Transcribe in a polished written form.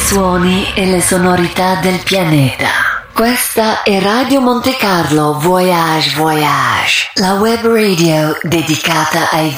suoni e le sonorità del pianeta. Questa è Radio Monte Carlo Voyage Voyage, la web radio dedicata ai